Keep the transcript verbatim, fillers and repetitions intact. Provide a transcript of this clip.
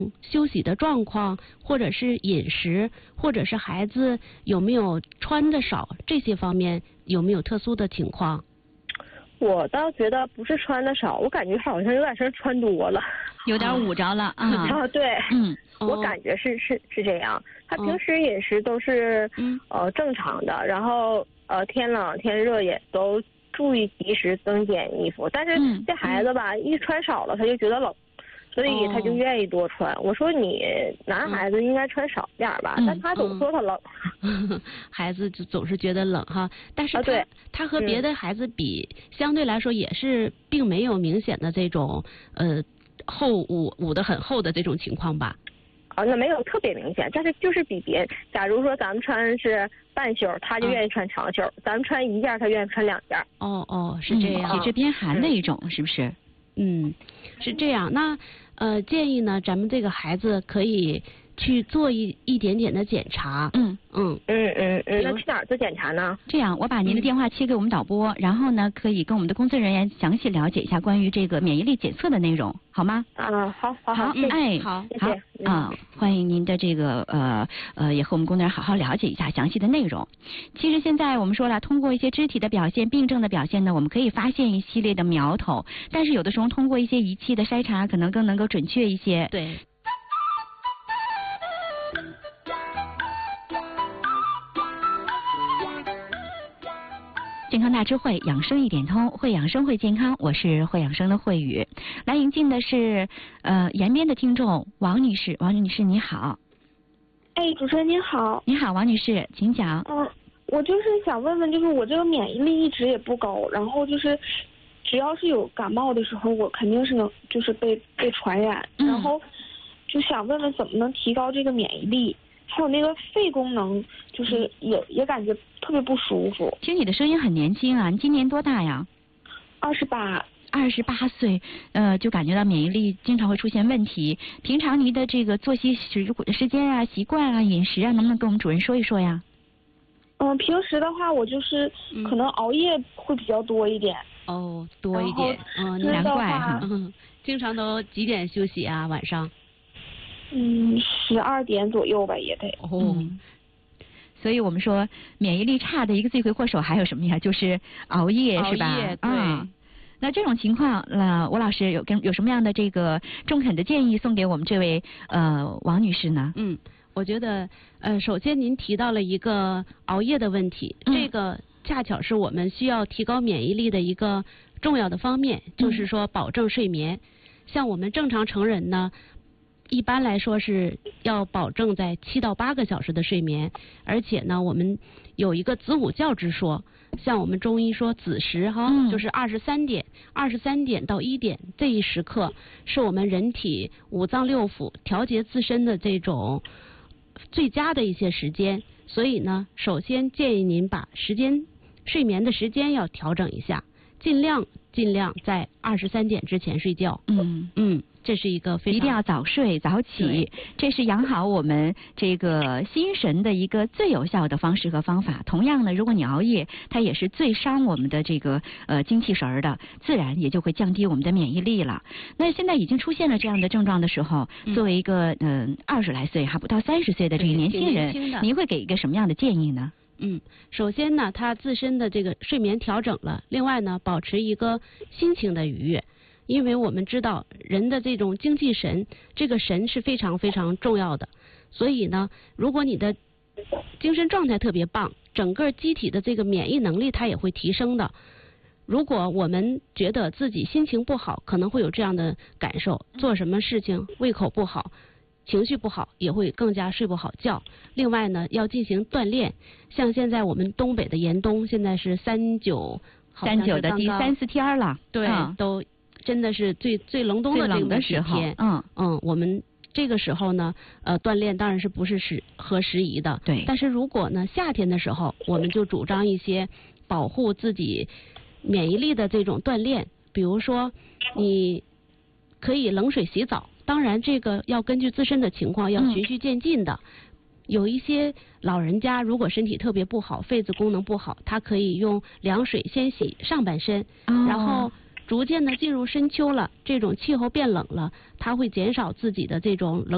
休息的状况，或者是饮食，或者是孩子有没有穿的少，这些方面有没有特殊的情况？ 我倒觉得不是穿的少，我感觉好像有点是穿多了， 有点捂着了啊。 啊，对， 嗯， 我感觉是是是这样。他平时饮食都是、 嗯、 呃正常的，然后呃天冷天热也都注意及时增减衣服，但是这孩子吧、嗯、一穿少了他就觉得冷。所以他就愿意多穿。哦、我说你男孩子应该穿少点吧，嗯、但他总说他冷。 嗯、孩子就总是觉得冷哈，但是他、啊、对他和别的孩子比、嗯，相对来说也是并没有明显的这种呃厚捂捂得很厚的这种情况吧？ 啊，那没有特别明显，但是就是比别，假如说咱们穿是半袖，他就愿意穿长袖；啊、咱们穿一件，他愿意穿两件。 哦哦，是这样， 体质偏寒的一种，是不是？ 嗯，是这样。那呃，建议呢，咱们这个孩子可以去做一一点点的检查。 嗯嗯嗯嗯嗯。那去哪儿做检查呢？ 这样，我把您的电话切给我们导播，嗯、然后呢，可以跟我们的工作人员详细了解一下关于这个免疫力检测的内容，好吗？ 啊，好，好， 好， 嗯、 哎， 好， 谢谢。 啊，欢迎您的这个呃呃，也和我们工作人员好好了解一下详细的内容。其实现在我们说了，通过一些肢体的表现、病症的表现呢，我们可以发现一系列的苗头，但是有的时候通过一些仪器的筛查，可能更能够准确一些。 对。 健康大智慧，养生一点通，会养生会健康，我是会养生的慧宇。来迎进的是呃延边的听众王女士，王女士你好。 哎，主持人您好。 你好，王女士，请讲。 嗯、呃，我就是想问问，就是我这个免疫力一直也不高，然后就是只要是有感冒的时候，我肯定是能就是被被传染， 嗯、 然后就想问问怎么能提高这个免疫力。还有那个肺功能，就是也、嗯、也感觉特别不舒服。 其实你的声音很年轻啊，你今年多大呀？ 二十八。 二十八岁，呃，就感觉到免疫力经常会出现问题。平常您的这个作息时时间啊、习惯啊、饮食啊，能不能跟我们主任说一说呀？ 嗯，平时的话，我就是可能熬夜会比较多一点。 嗯、哦，多一点，嗯， 难怪哈。 嗯，经常都几点休息啊？晚上？ 嗯，十二点左右吧，也得。 哦、嗯，所以我们说免疫力差的一个罪魁祸首还有什么呀？就是熬夜， 熬夜是吧？ 对。 嗯，那这种情况，呃，吴老师有跟有什么样的这个中肯的建议送给我们这位呃王女士呢？ 嗯，我觉得呃，首先您提到了一个熬夜的问题， 嗯、 这个恰巧是我们需要提高免疫力的一个重要的方面， 嗯、 就是说保证睡眠。像我们正常成人呢，一般来说是要保证在七到八个小时的睡眠，而且呢，我们有一个子午觉之说，像我们中医说子时哈， 嗯、 就是二十三点，二十三点到一点这一时刻，是我们人体五脏六腑调节自身的这种最佳的一些时间。所以呢，首先建议您把时间睡眠的时间要调整一下，尽量尽量在二十三点之前睡觉。 嗯嗯。这是一个非常一定要早睡早起，这是养好我们这个心神的一个最有效的方式和方法。同样呢，如果你熬夜，它也是最伤我们的这个呃精气神儿的，自然也就会降低我们的免疫力了。那现在已经出现了这样的症状的时候， 嗯、 作为一个嗯二十来岁还不到三十岁的这个年轻人，您会给一个什么样的建议呢？ 嗯，首先呢，他自身的这个睡眠调整了，另外呢，保持一个心情的愉悦。因为我们知道人的这种精气神，这个神是非常非常重要的，所以呢，如果你的精神状态特别棒，整个机体的这个免疫能力它也会提升的。如果我们觉得自己心情不好，可能会有这样的感受，做什么事情胃口不好，情绪不好，也会更加睡不好觉。另外呢，要进行锻炼，像现在我们东北的严冬，现在是三九， 三九的第三四天了， 对， 嗯、 都。真的是最最冷冻的这个时天， 嗯嗯，我们这个时候呢，呃，锻炼当然是不是适合时宜的， 对。 但是如果呢，夏天的时候，我们就主张一些保护自己免疫力的这种锻炼，比如说你可以冷水洗澡，当然这个要根据自身的情况要循序渐进的。嗯、有一些老人家如果身体特别不好，肺子功能不好，他可以用凉水先洗上半身， 哦、 然后。逐渐的进入深秋了，这种气候变冷了，它会减少自己的这种冷。